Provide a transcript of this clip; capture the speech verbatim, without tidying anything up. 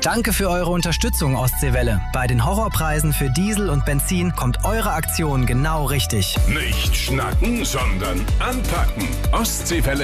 Danke für eure Unterstützung, Ostseewelle. Bei den Horrorpreisen für Diesel und Benzin kommt eure Aktion genau richtig. Nicht schnacken, sondern anpacken. Ostseewelle.